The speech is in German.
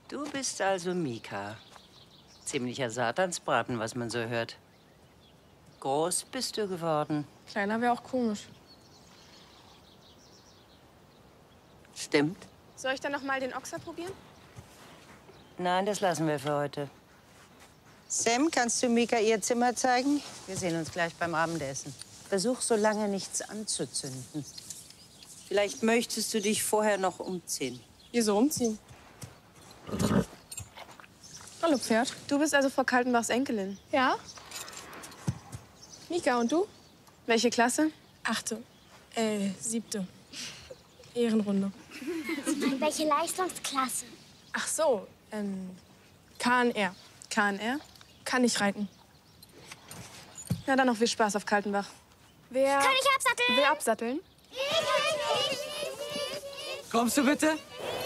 Du bist also Mika. Ziemlicher Satansbraten, was man so hört. Groß bist du geworden. Kleiner wäre auch komisch. Stimmt. Soll ich dann noch mal den Ochser probieren? Nein, das lassen wir für heute. Sam, kannst du Mika ihr Zimmer zeigen? Wir sehen uns gleich beim Abendessen. Versuch so lange nichts anzuzünden. Vielleicht möchtest du dich vorher noch umziehen. Wieso umziehen? Hallo, Pferd. Du bist also Frau Kaltenbachs Enkelin? Ja. Mika, und du? Welche Klasse? 8. 7. Ehrenrunde. Welche Leistungsklasse? Ach so, KNR. KNR? Kann ich reiten. Na, dann noch viel Spaß auf Kaltenbach. Wer... Kann ich absatteln? Wer absatteln? Kommst du bitte?